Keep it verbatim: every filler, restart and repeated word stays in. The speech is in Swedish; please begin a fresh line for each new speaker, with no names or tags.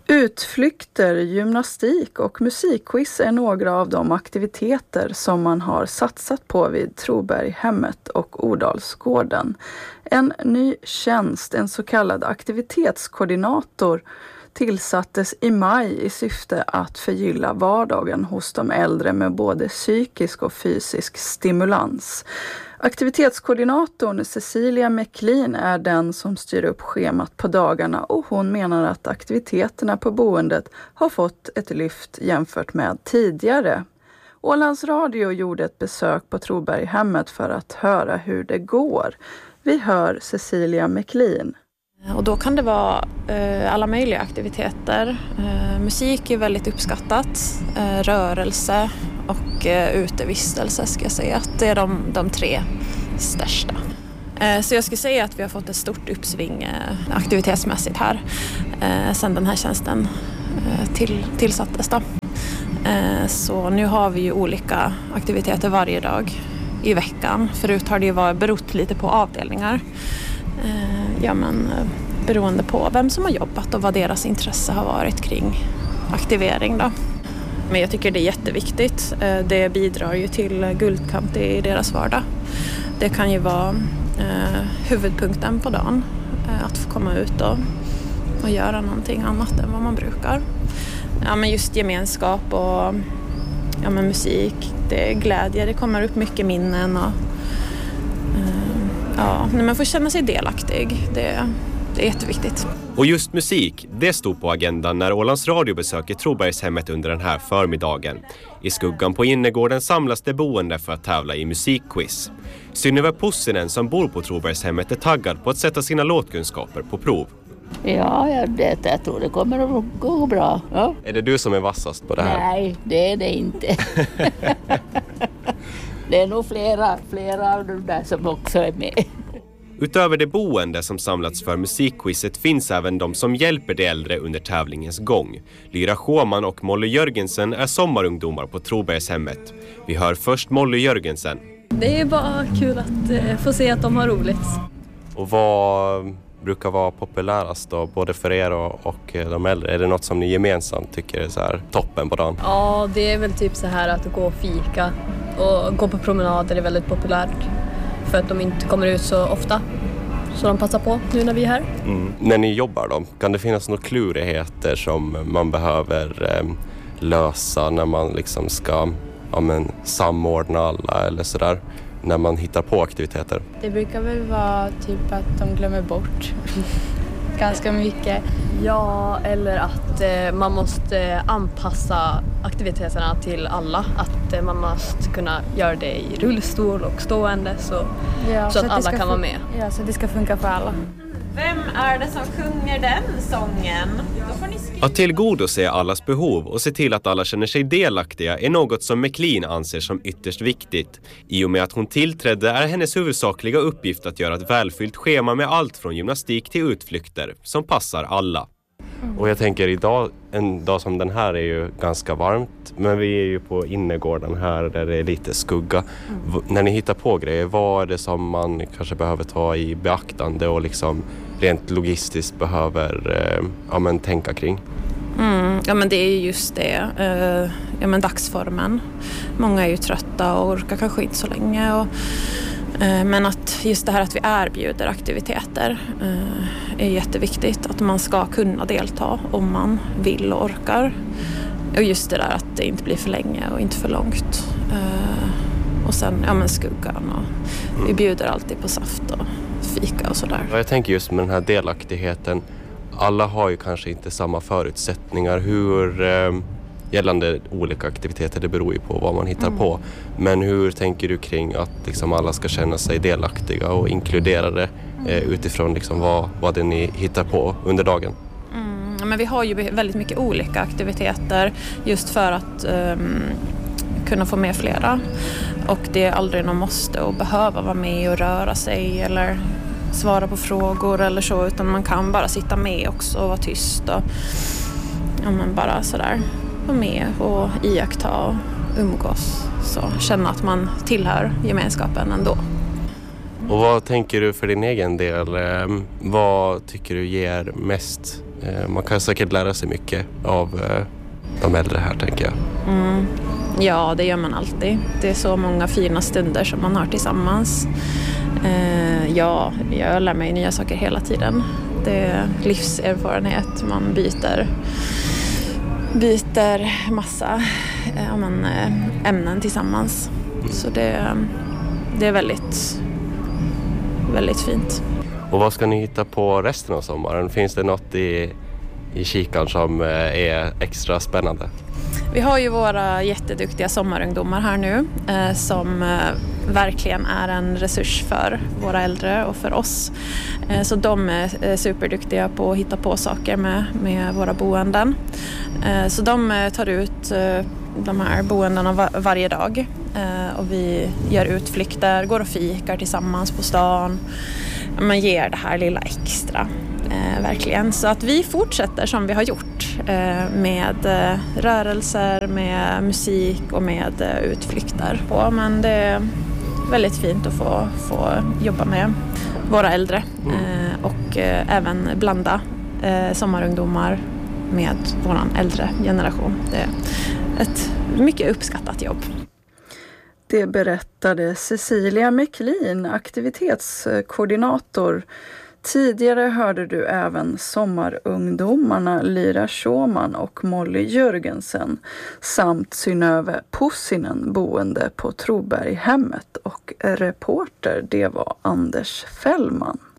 Utflykter, gymnastik och musikquiz är några av de aktiviteter som man har satsat på vid Troberghemmet och Odalsgården. En ny tjänst, en så kallad aktivitetskoordinator, tillsattes i maj i syfte att förgylla vardagen hos de äldre med både psykisk och fysisk stimulans. Aktivitetskoordinatorn Cecilia McLean är den som styr upp schemat på dagarna och hon menar att aktiviteterna på boendet har fått ett lyft jämfört med tidigare. Ålands Radio gjorde ett besök på Troberghemmet för att höra hur det går. Vi hör Cecilia McLean.
Och då kan det vara eh, alla möjliga aktiviteter. Eh, musik är väldigt uppskattat, eh, rörelse och eh, utevistelse ska jag säga. Att det är de, de tre största. Eh, så jag skulle säga att vi har fått ett stort uppsving eh, aktivitetsmässigt här eh, sedan den här tjänsten eh, till, tillsattes. Då. Eh, så nu har vi ju olika aktiviteter varje dag i veckan. Förut har det ju varit berott lite på avdelningar. Ja, men beroende på vem som har jobbat och vad deras intresse har varit kring aktivering då. Men jag tycker det är jätteviktigt. Det bidrar ju till guldkant i deras vardag. Det kan ju vara eh, huvudpunkten på dagen. Att få komma ut och, och göra någonting annat än vad man brukar. Ja, men just gemenskap och ja, men musik, det är glädje. Det kommer upp mycket minnen och ja, när man får känna sig delaktig, det, det är jätteviktigt.
Och just musik, det stod på agendan när Ålands Radio besöker Trobergshemmet under den här förmiddagen. I skuggan på innergården samlas det boende för att tävla i musikquiz. Synnöve Pussinen som bor på Trobergshemmet är taggad på att sätta sina låtkunskaper på prov.
Ja, jag, det, jag tror det kommer att gå bra. Ja.
Är det du som är vassast på det här?
Nej, det är det inte. Det är nog flera, flera av de där som också är med.
Utöver det boende som samlats för musikquizet finns även de som hjälper de äldre under tävlingens gång. Lyra Sjöman och Molly Jörgensen är sommarungdomar på Trobergshemmet. Vi hör först Molly Jörgensen.
Det är bara kul att eh, få se att de har roligt.
Och vad brukar vara populärast då, både för er och, och de äldre? Är det något som ni gemensamt tycker är så här toppen på dagen?
Ja, det är väl typ så här att gå och fika och gå på promenader är väldigt populärt. För att de inte kommer ut så ofta. Så de passar på nu när vi är här.
Mm. När ni jobbar då, kan det finnas några klurigheter som man behöver eh, lösa när man liksom ska ja, men, samordna alla eller sådär? När man hittar på aktiviteter?
Det brukar väl vara typ att de glömmer bort ganska mycket.
Ja, eller att eh, man måste anpassa aktiviteterna till alla. Att eh, man måste kunna göra det i rullstol och stående så,
ja,
så, så att, att alla kan
fun-
vara med.
Ja, så att det ska funka för alla.
Vem är det som sjunger den sången? Då får ni skriva.
Att tillgodose allas behov och se till att alla känner sig delaktiga är något som McLean anser som ytterst viktigt. I och med att hon tillträdde är hennes huvudsakliga uppgift att göra ett välfyllt schema med allt från gymnastik till utflykter som passar alla. Och jag tänker idag, en dag som den här är ju ganska varmt, men vi är ju på innergården här där det är lite skugga. Mm. V- när ni hittar på grejer, vad är det som man kanske behöver ta i beaktande och liksom rent logistiskt behöver eh, ja, men, tänka kring?
Mm, ja men det är just det, uh, ja men dagsformen. Många är ju trötta och orkar kanske inte så länge och men att just det här att vi erbjuder aktiviteter är jätteviktigt. Att man ska kunna delta om man vill och orkar. Och just det där att det inte blir för länge och inte för långt. Och sen ja, men skuggan. Och vi bjuder alltid på saft och fika och sådär.
Jag tänker just med den här delaktigheten. Alla har ju kanske inte samma förutsättningar. Hur... Eh... Gällande olika aktiviteter, det beror ju på vad man hittar mm. på. Men hur tänker du kring att liksom alla ska känna sig delaktiga och inkluderade mm. eh, utifrån liksom vad, vad det ni hittar på under dagen?
Mm, men vi har ju väldigt mycket olika aktiviteter just för att um, kunna få med flera. Och det är aldrig någon måste och behöva vara med och röra sig eller svara på frågor eller så, utan man kan bara sitta med också och vara tyst och ja, men bara sådär vara med och iaktta och umgås, så känna att man tillhör gemenskapen ändå.
Och vad tänker du för din egen del? Vad tycker du ger mest Man kan säkert lära sig mycket av de äldre här, tänker jag.
Mm. Ja, det gör man alltid. Det är så många fina stunder som man har tillsammans. Eh, ja, jag lär mig nya saker hela tiden. Det är livserfarenhet. Man byter, byter massa eh, man, eh, ämnen tillsammans. Mm. Så det, det är väldigt, väldigt fint.
Och vad ska ni hitta på resten av sommaren? Finns det något i, i kikaren som är extra spännande?
Vi har ju våra jätteduktiga sommarungdomar här nu eh, som eh, verkligen är en resurs för våra äldre och för oss. Eh, så de är eh, superduktiga på att hitta på saker med, med våra boenden. Eh, så de eh, tar ut eh, de här boendena var, varje dag eh, och vi gör utflykter, går och fikar tillsammans på stan. Man ger det här lilla extra. Eh, verkligen. Så att vi fortsätter som vi har gjort eh, med eh, rörelser, med musik och med eh, utflykter. På. Men det är väldigt fint att få, få jobba med våra äldre eh, och eh, även blanda eh, sommarungdomar med vår äldre generation. Det är ett mycket uppskattat jobb.
Det berättade Cecilia Meklin, aktivitetskoordinator. Tidigare hörde du även sommarungdomarna Lyra Schåman och Molly Jörgensen samt Synöve Pussinen, boende på Troberghemmet, och reporter det var Anders Fällman.